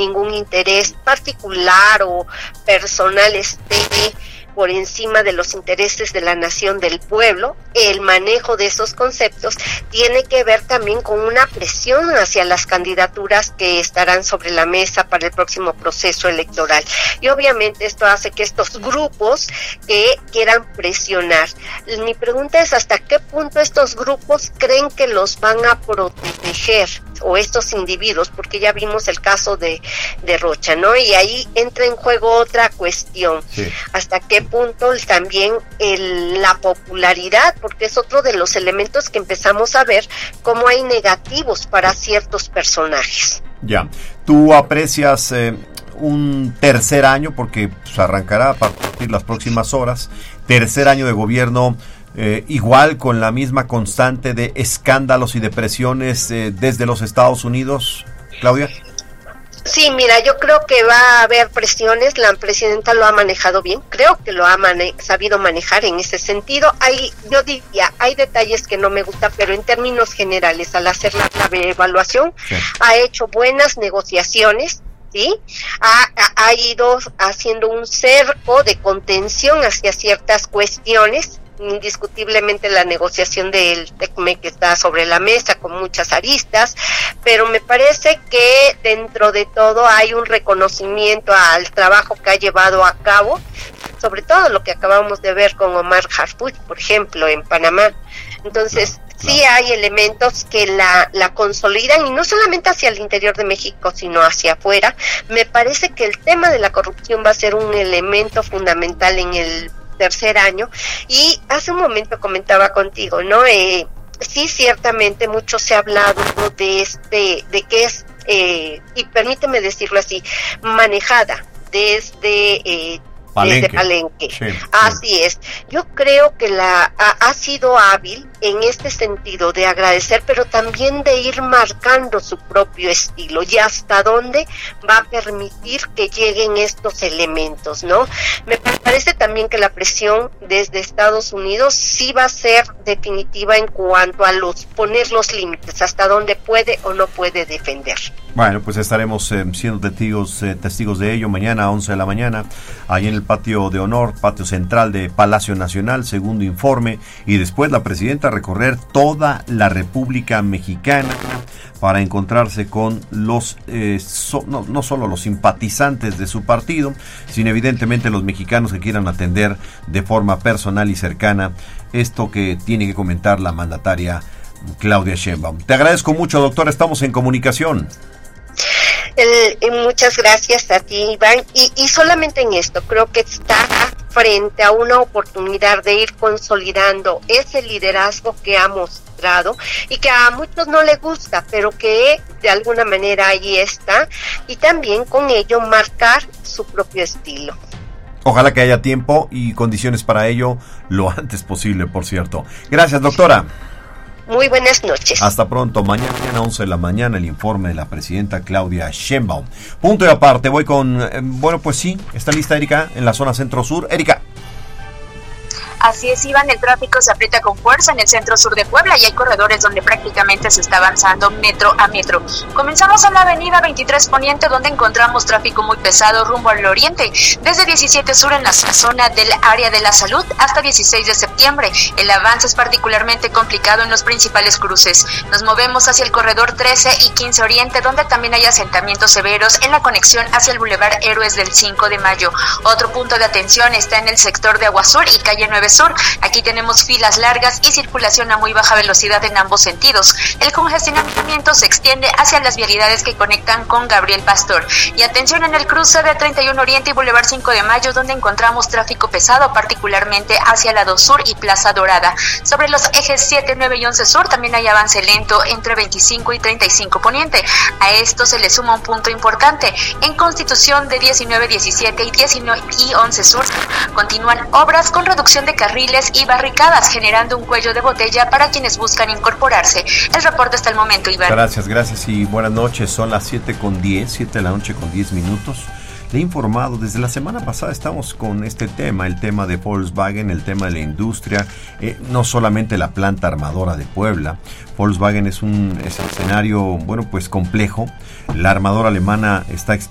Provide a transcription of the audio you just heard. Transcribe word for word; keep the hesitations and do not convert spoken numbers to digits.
ningún interés particular o personal esté por encima de los intereses de la nación, del pueblo. El manejo de esos conceptos tiene que ver también con una presión hacia las candidaturas que estarán sobre la mesa para el próximo proceso electoral. Y obviamente esto hace que estos grupos que quieran presionar. Mi pregunta es, ¿hasta qué punto estos grupos creen que los van a proteger, o estos individuos? Porque ya vimos el caso de, de Rocha, ¿no? Y ahí entra en juego otra cuestión. Sí. ¿Hasta qué punto también el, la popularidad? Porque es otro de los elementos que empezamos a ver como hay negativos para ciertos personajes. Ya, tú aprecias eh, un tercer año, porque pues, arrancará a partir de las próximas horas, tercer año de gobierno, eh, igual con la misma constante de escándalos y de presiones eh, desde los Estados Unidos, Claudia. Sí, mira, yo creo que va a haber presiones, la presidenta lo ha manejado bien, creo que lo ha mane- sabido manejar en ese sentido. Hay, yo diría, hay detalles que no me gustan, pero en términos generales, al hacer la, la evaluación, sí, ha hecho buenas negociaciones, ¿sí? Ha, ha, ha ido haciendo un cerco de contención hacia ciertas cuestiones. Indiscutiblemente la negociación del TECMEC está sobre la mesa con muchas aristas, pero me parece que dentro de todo hay un reconocimiento al trabajo que ha llevado a cabo, sobre todo lo que acabamos de ver con Omar Harfuch, por ejemplo, en Panamá. Entonces, no, no. sí hay elementos que la, la consolidan, y no solamente hacia el interior de México, sino hacia afuera. Me parece que el tema de la corrupción va a ser un elemento fundamental en el tercer año. Y hace un momento comentaba contigo, ¿no? Eh, sí, ciertamente mucho se ha hablado de este, de que es, eh, y permíteme decirlo así, manejada desde eh, Palenque. Desde Palenque. Sí, sí. Así es. Yo creo que la ha, ha sido hábil en este sentido de agradecer, pero también de ir marcando su propio estilo y hasta dónde va a permitir que lleguen estos elementos, ¿no? Me parece también que la presión desde Estados Unidos sí va a ser definitiva en cuanto a los poner los límites, hasta dónde puede o no puede defender. Bueno, pues estaremos eh, siendo testigos, eh, testigos de ello mañana a once de la mañana, ahí en el patio de honor, patio central de Palacio Nacional, segundo informe, y después la presidenta recorrer toda la República Mexicana para encontrarse con los, eh, so, no, no solo los simpatizantes de su partido, sino evidentemente los mexicanos que quieran atender de forma personal y cercana esto que tiene que comentar la mandataria Claudia Sheinbaum. Te agradezco mucho, doctora, estamos en comunicación. El, muchas gracias a ti, Iván, y, y solamente en esto, creo que está frente a una oportunidad de ir consolidando ese liderazgo que ha mostrado y que a muchos no les gusta, pero que de alguna manera ahí está, y también con ello marcar su propio estilo. Ojalá que haya tiempo y condiciones para ello lo antes posible, por cierto. Gracias, doctora. Muy buenas noches. Hasta pronto. Mañana a once de la mañana el informe de la presidenta Claudia Sheinbaum. Punto y aparte, voy con... Eh, bueno, pues sí, está lista Erika en la zona centro-sur. Erika. Así es, Iván, el tráfico se aprieta con fuerza en el centro sur de Puebla y hay corredores donde prácticamente se está avanzando metro a metro. Comenzamos en la avenida veintitrés Poniente, donde encontramos tráfico muy pesado rumbo al oriente, desde diecisiete Sur en la zona del área de la salud hasta dieciséis de septiembre. El avance es particularmente complicado en los principales cruces. Nos movemos hacia el corredor trece y quince Oriente, donde también hay asentamientos severos en la conexión hacia el Boulevard Héroes del cinco de mayo. Otro punto de atención está en el sector de Agua Azul y calle nueve Sur. Aquí tenemos filas largas y circulación a muy baja velocidad en ambos sentidos. El congestionamiento se extiende hacia las vialidades que conectan con Gabriel Pastor. Y atención en el cruce de treinta y uno Oriente y Boulevard cinco de mayo, donde encontramos tráfico pesado, particularmente hacia Lado Sur y Plaza Dorada. Sobre los ejes siete, nueve y once Sur también hay avance lento entre veinticinco y treinta y cinco Poniente. A esto se le suma un punto importante. En Constitución de diecinueve, diecisiete y diecinueve y once Sur continúan obras con reducción de carriles y barricadas, generando un cuello de botella para quienes buscan incorporarse. El reporte hasta el momento, Iván. Gracias, gracias y buenas noches. Son las siete con diez, siete de la noche con diez minutos. Le he informado, desde la semana pasada estamos con este tema, el tema de Volkswagen, el tema de la industria, eh, no solamente la planta armadora de Puebla. Volkswagen es un es escenario, bueno, pues complejo. La armadora alemana está